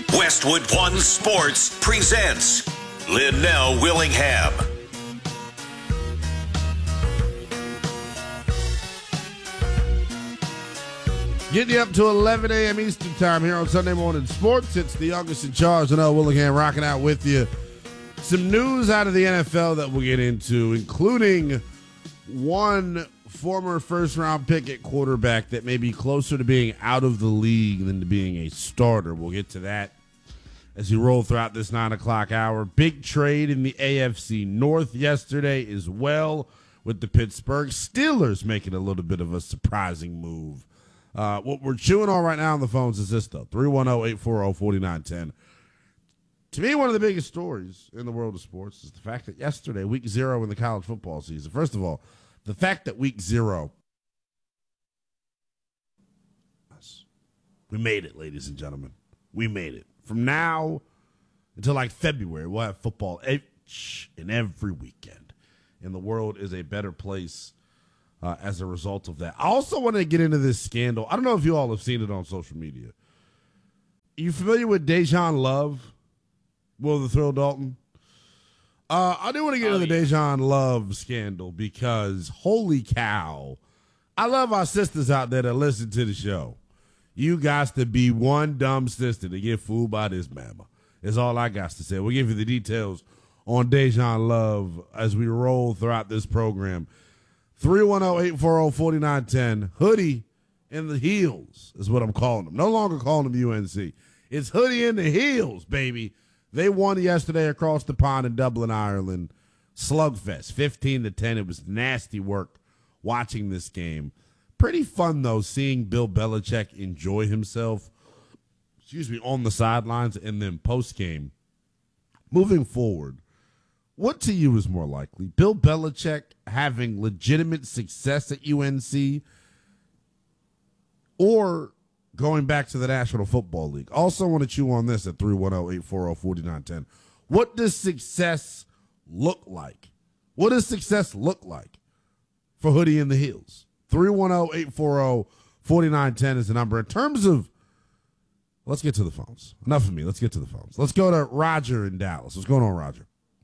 Westwood One Sports presents Linnell Willingham. Getting you up to 11 a.m. Eastern Time here on Sunday Morning Sports. It's the youngest in charge, Linnell Willingham, rocking out with you. Some news out of the NFL that we'll get into, including one former first-round pick at quarterback that may be closer to being out of the league than to being a starter. We'll get to that as you roll throughout this 9 o'clock hour. Big trade in the AFC North yesterday as well, with the Pittsburgh Steelers making a little bit of a surprising move. What we're chewing on right now on the phones is this, though. 310-840-4910. To me, one of the biggest stories in the world of sports is the fact that yesterday, week 0 in the college football season, first of all, the fact that week 0, we made it, ladies and gentlemen. We made it. From now until like February, we'll have football each and every weekend. And the world is a better place as a result of that. I also want to get into this scandal. I don't know if you all have seen it on social media. Are you familiar with Dejan Love? Will the Thrill Dalton? I do want to get into the Dejan Love scandal because, holy cow, I love our sisters out there that listen to the show. You got to be one dumb sister to get fooled by this mama. Is all I got to say. We'll give you the details on Dejan Love as we roll throughout this program. 310-840-4910. Hoodie in the heels is what I'm calling them. No longer calling them UNC. It's Hoodie in the heels, baby. They won yesterday across the pond in Dublin, Ireland. Slugfest, 15-10. It was nasty work watching this game. Pretty fun, though, seeing Bill Belichick enjoy himself, on the sidelines and then post-game. Moving forward, what to you is more likely? Bill Belichick having legitimate success at UNC or going back to the National Football League? Also want to chew on this at 310-840-4910. What does success look like? What does success look like for Hoodie in the Heels? 310-840-4910 is the number. In terms of, let's get to the phones. Enough of me. Let's get to the phones. Let's go to Roger in Dallas. What's going on, Roger?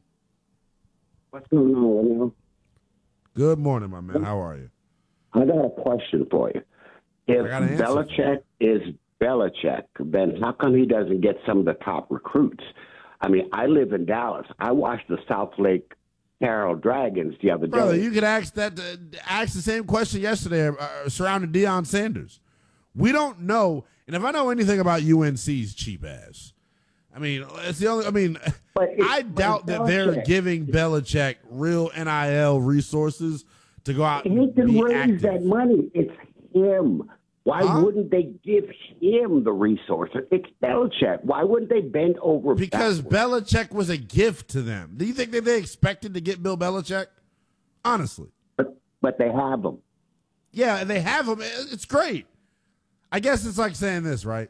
What's going on, Linnell? Good morning, my man. How are you? I got a question for you. If Belichick is Belichick, then how come he doesn't get some of the top recruits? I mean, I live in Dallas. I watched the South Lake Carroll Dragons the other day. Brother, you could ask the same question yesterday surrounding Deion Sanders. We don't know, and if I know anything about UNC's cheap ass, I mean, it's the only. I mean, I doubt that they're giving Belichick real NIL resources to go out and he can be raise active. that money. It's him. Why wouldn't they give him the resources? It's Belichick. Why wouldn't they bend over? Because backwards? Belichick was a gift to them. Do you think that they expected to get Bill Belichick? Honestly. But they have him. Yeah, they have him. It's great. I guess it's like saying this, right?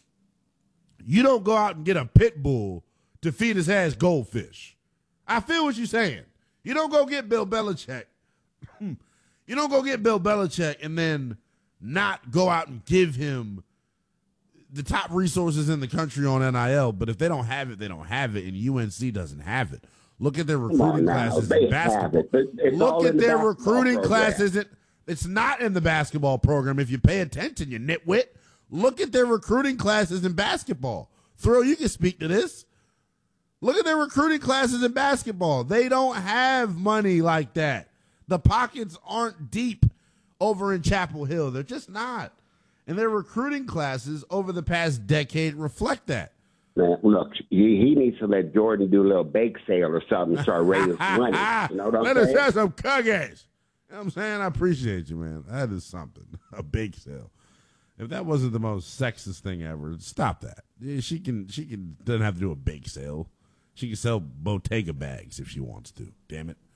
You don't go out and get a pit bull to feed his ass goldfish. I feel what you're saying. You don't go get Bill Belichick. You don't go get Bill Belichick and then not go out and give him the top resources in the country on NIL. But if they don't have it, they don't have it, and UNC doesn't have it. Look at their recruiting classes in basketball. Look at their recruiting classes. It's not in the basketball program. If you pay attention, you nitwit. Look at their recruiting classes in basketball. Thrill, you can speak to this. Look at their recruiting classes in basketball. They don't have money like that. The pockets aren't deep over in Chapel Hill. They're just not. And their recruiting classes over the past decade reflect that. Man, look, he needs to let Jordan do a little bake sale or something, start raising money. You know what I'm Let saying? us have some cookies. You know what I'm saying? I appreciate you, man. That is something. A bake sale. If that wasn't the most sexist thing ever, stop that. Yeah, she doesn't have to do a bake sale. She can sell Bottega bags if she wants to. Damn it.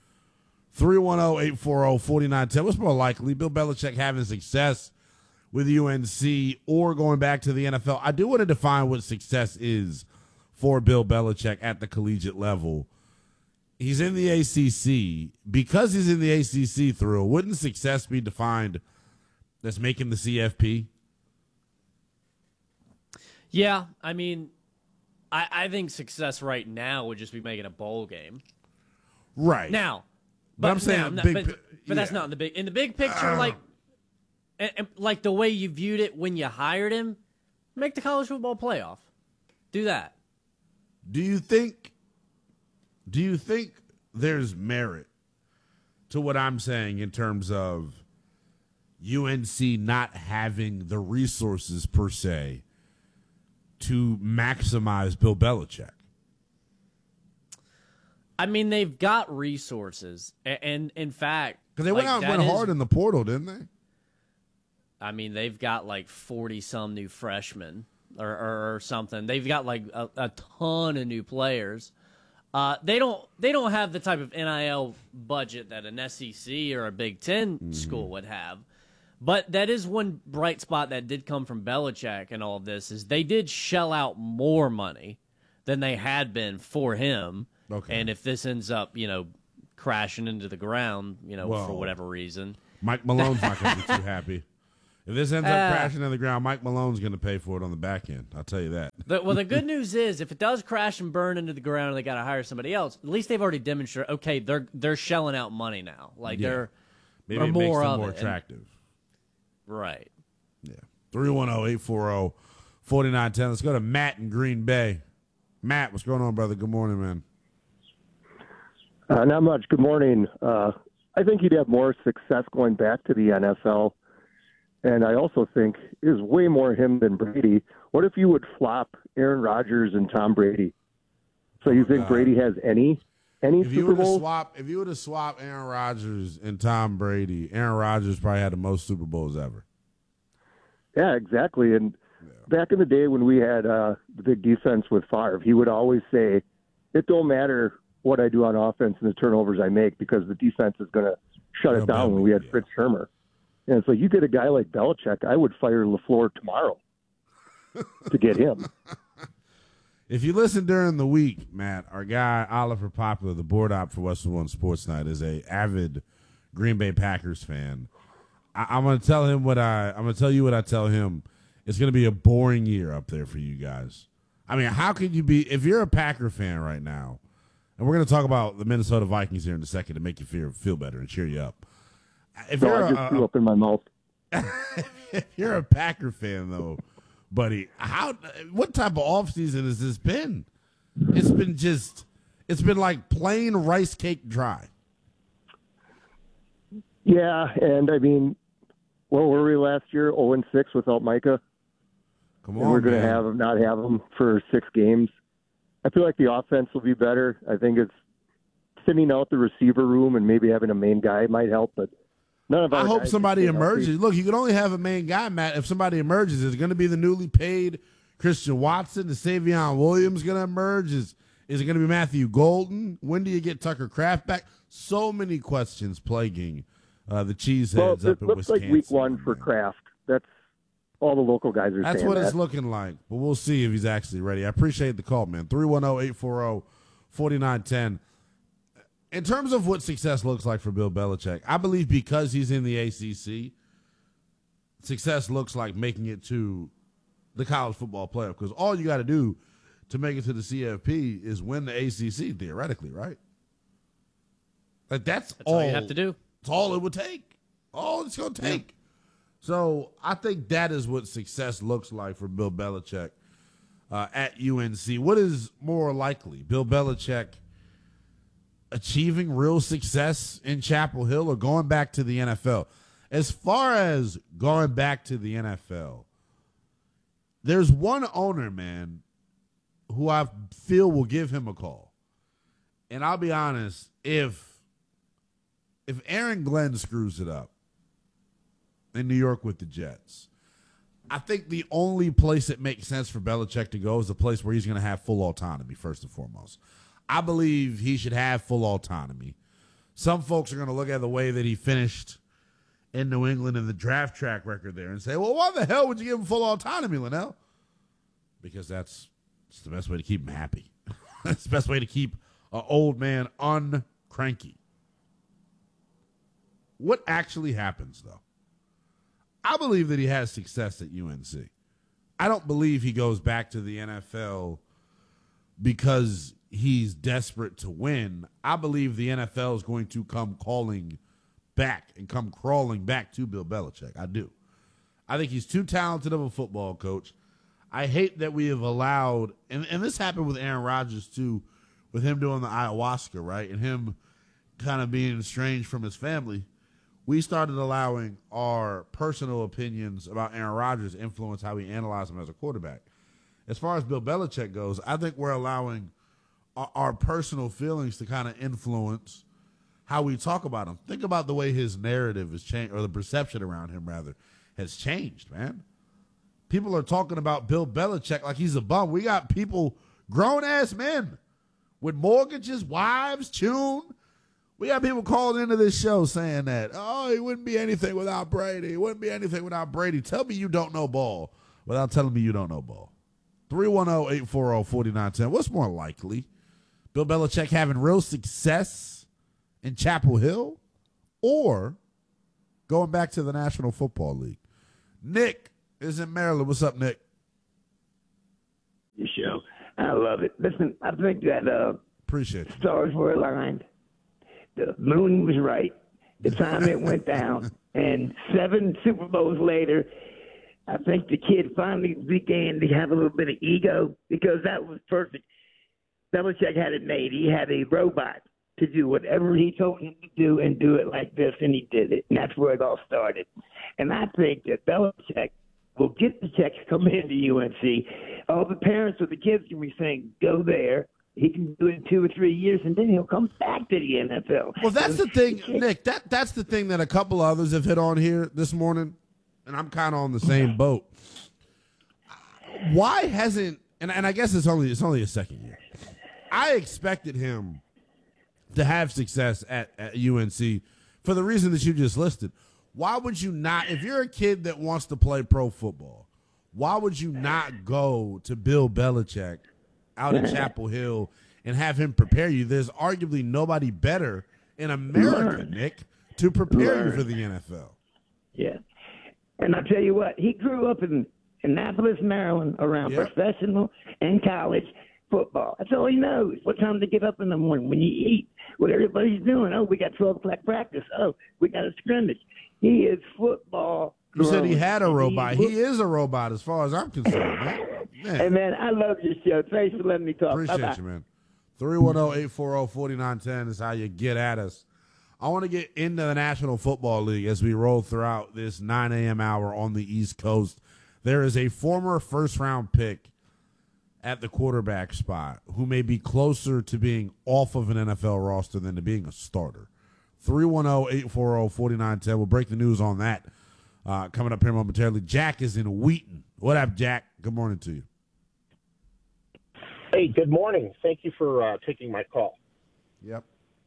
310-840-4910. What's more likely? Bill Belichick having success with UNC or going back to the NFL? I do want to define what success is for Bill Belichick at the collegiate level. He's in the ACC. Because he's in the ACC, Thrill, wouldn't success be defined as making the CFP? Yeah, I mean, I think success right now would just be making a bowl game. Right. Now. But I'm saying but that's not in the big picture, like the way you viewed it when you hired him, make the college football playoff. Do that. Do you think there's merit to what I'm saying in terms of UNC not having the resources per se to maximize Bill Belichick? I mean, they've got resources, and in fact, because they went out and went hard in the portal, didn't they? I mean, they've got like 40-some new freshmen or something. They've got like a ton of new players. They don't have the type of NIL budget that an SEC or a Big Ten school would have. But that is one bright spot that did come from Belichick and all of this, is they did shell out more money than they had been for him. Okay. And if this ends up, crashing into the ground, for whatever reason. Mike Malone's not going to be too happy. If this ends up crashing into the ground, Mike Malone's going to pay for it on the back end. I'll tell you that. The good news is, if it does crash and burn into the ground and they got to hire somebody else, at least they've already demonstrated, okay, they're shelling out money now. Like, they're maybe it more makes them of more it. attractive. Right. Yeah. 310-840-4910. Let's go to Matt in Green Bay. Matt, what's going on, brother? Good morning, man. Not much. Good morning. I think he'd have more success going back to the NFL. And I also think it is way more him than Brady. What if you would flop Aaron Rodgers and Tom Brady? So you think Brady has any Super Bowls? If you were to swap Aaron Rodgers and Tom Brady, Aaron Rodgers probably had the most Super Bowls ever. Yeah, exactly. And back in the day when we had the big defense with Favre, he would always say, it don't matter what I do on offense and the turnovers I make, because the defense is going to shut it down. When we had Fritz Schirmer. And so you get a guy like Belichick, I would fire LaFleur tomorrow to get him. If you listen during the week, Matt, our guy Oliver Popular, the board op for Western One Sports Night, is a avid Green Bay Packers fan. I'm going to tell him I'm going to tell you what I tell him. It's going to be a boring year up there for you guys. I mean, how can you be, if you're a Packer fan right now, and we're going to talk about the Minnesota Vikings here in a second to make you feel better and cheer you up. If you're I just threw up in my mouth. If you're a Packer fan, though, buddy, what type of offseason has this been? It's been like plain rice cake dry. Yeah, and I mean, what were we last year? 0-6 without Micah. Come on, and we're going to not have him for 6 games. I feel like the offense will be better. I think it's thinning out the receiver room and maybe having a main guy might help, but none of our I hope guys somebody emerges. Look, you can only have a main guy, Matt, if somebody emerges. Is it going to be the newly paid Christian Watson? Is Savion Williams going to emerge? Is it going to be Matthew Golden? When do you get Tucker Kraft back? So many questions plaguing the cheeseheads up in Wisconsin. It looks like week 1 for Kraft. That's all the local guys are saying. That's what it's looking like. But we'll see if he's actually ready. I appreciate the call, man. 310-840-4910. In terms of what success looks like for Bill Belichick, I believe because he's in the ACC, success looks like making it to the college football playoff, because all you got to do to make it to the CFP is win the ACC, theoretically, right? Like that's all you have to do. That's all it would take. All it's going to take. Yeah. So I think that is what success looks like for Bill Belichick at UNC. What is more likely, Bill Belichick achieving real success in Chapel Hill or going back to the NFL? As far as going back to the NFL, there's one owner, man, who I feel will give him a call. And I'll be honest, if Aaron Glenn screws it up in New York with the Jets, I think the only place that makes sense for Belichick to go is a place where he's going to have full autonomy, first and foremost. I believe he should have full autonomy. Some folks are going to look at the way that he finished in New England and the draft track record there and say, well, why the hell would you give him full autonomy, Linnell? Because that's the best way to keep him happy. That's the best way to keep an old man uncranky. What actually happens, though? I believe that he has success at UNC. I don't believe he goes back to the NFL because he's desperate to win. I believe the NFL is going to come crawling back to Bill Belichick. I do. I think he's too talented of a football coach. I hate that we have allowed, and this happened with Aaron Rodgers too, with him doing the ayahuasca, right? And him kind of being estranged from his family. We started allowing our personal opinions about Aaron Rodgers influence how we analyze him as a quarterback. As far as Bill Belichick goes, I think we're allowing our personal feelings to kind of influence how we talk about him. Think about the way his narrative has changed, or the perception around him, rather, has changed, man. People are talking about Bill Belichick like he's a bum. We got people, grown-ass men, with mortgages, wives, tune. We got people calling into this show saying that, oh, he wouldn't be anything without Brady. He wouldn't be anything without Brady. Tell me you don't know ball without telling me you don't know ball. 310-840-4910. What's more likely? Bill Belichick having real success in Chapel Hill or going back to the National Football League? Nick is in Maryland. What's up, Nick? Your show. I love it. Listen, I think that Appreciate it. Stars were aligned. The moon was right. The time it went down. And 7 Super Bowls later, I think the kid finally began to have a little bit of ego because that was perfect. Belichick had it made. He had a robot to do whatever he told him to do and do it like this, and he did it. And that's where it all started. And I think that Belichick will get the checks coming into UNC. All the parents of the kids can be saying, go there. He can do it in 2 or 3 years, and then he'll come back to the NFL. Well, that's the thing, Nick. That's the thing that a couple others have hit on here this morning, and I'm kind of on the same boat. Why hasn't? And I guess it's only a second year. I expected him to have success at UNC for the reason that you just listed. Why would you not? If you're a kid that wants to play pro football, why would you not go to Bill Belichick out in Chapel Hill and have him prepare you? There's arguably nobody better in America, Nick, to prepare you for the NFL. Yeah. And I tell you what, he grew up in Annapolis, Maryland, around professional and college football. That's all he knows. What time to get up in the morning, when you eat, what everybody's doing. Oh, we got 12 o'clock practice. Oh, we got a scrimmage. He is football. You said he had a robot. He is a robot as far as I'm concerned, man. Hey, man, I love your show. Thanks for letting me talk. Appreciate Bye-bye. you, man. 310-840-4910 is how you get at us. I want to get into the National Football League as we roll throughout this 9 a.m. hour on the East Coast. There is a former first-round pick at the quarterback spot who may be closer to being off of an NFL roster than to being a starter. 310-840-4910. We'll break the news on that coming up here momentarily. Jack is in Wheaton. What up, Jack? Good morning to you. Hey, good morning. Thank you for taking my call. Yep.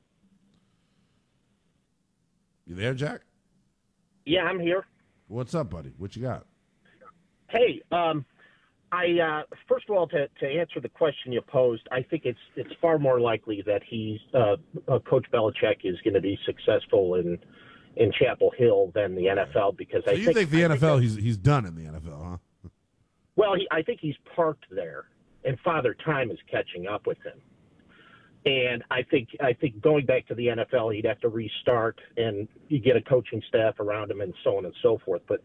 You there, Jack? Yeah, I'm here. What's up, buddy? What you got? Hey, I first of all, to answer the question you posed, I think it's far more likely that he's Coach Belichick is going to be successful in Chapel Hill than the NFL because so you think the NFL he's done in the NFL, huh? Well, I think he's parked there, and Father Time is catching up with him. And I think going back to the NFL, he'd have to restart, and you get a coaching staff around him, and so on and so forth. But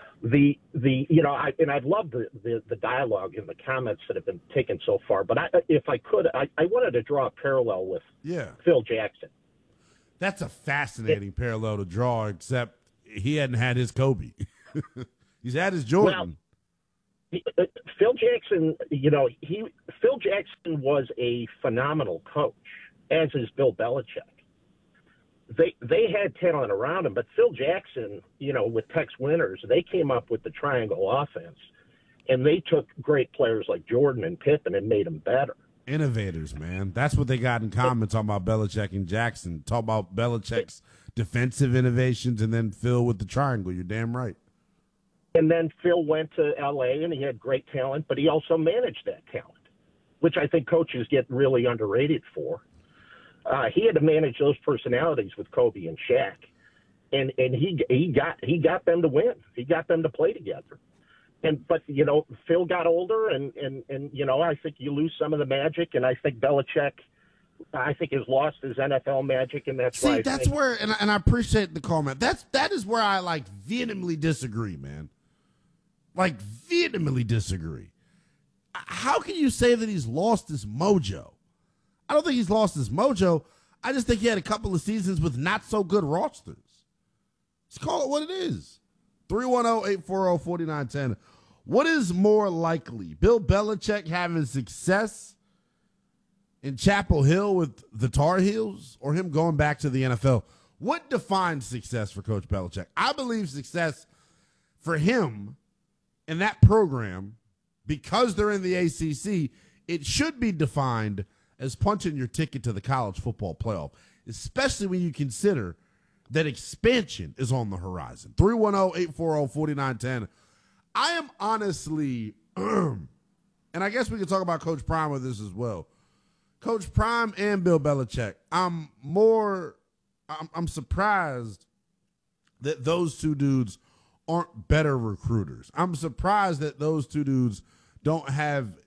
I've loved the dialogue and the comments that have been taken so far. But if I could, I wanted to draw a parallel with Phil Jackson. That's a fascinating parallel to draw, except he hadn't had his Kobe. He's had his Jordan. Well, Phil Jackson, Phil Jackson was a phenomenal coach, as is Bill Belichick. They had talent around him, but Phil Jackson, with Tex Winters, they came up with the triangle offense, and they took great players like Jordan and Pippen and made them better. Innovators, man. That's what they got in common talking about Belichick and Jackson. Talk about Belichick's defensive innovations and then Phil with the triangle. You're damn right. And then Phil went to L.A., and he had great talent, but he also managed that talent, which I think coaches get really underrated for. He had to manage those personalities with Kobe and Shaq, and he got them to win. He got them to play together. But Phil got older, and I think you lose some of the magic, and I think Belichick, has lost his NFL magic, and that's why. See, that's where, and I appreciate the comment. That is where I vehemently disagree, man. Vehemently disagree. How can you say that he's lost his mojo? I don't think he's lost his mojo. I just think he had a couple of seasons with not so good rosters. Let's call it what it is. 310-840-4910. What is more likely? Bill Belichick having success in Chapel Hill with the Tar Heels, or him going back to the NFL? What defines success for Coach Belichick? I believe success for him in that program, because they're in the ACC, it should be defined as punching your ticket to the college football playoff, especially when you consider that expansion is on the horizon. 310-840-4910. I am honestly, and I guess we can talk about Coach Prime with this as well. Coach Prime and Bill Belichick, I'm surprised that those two dudes aren't better recruiters. I'm surprised that those two dudes don't have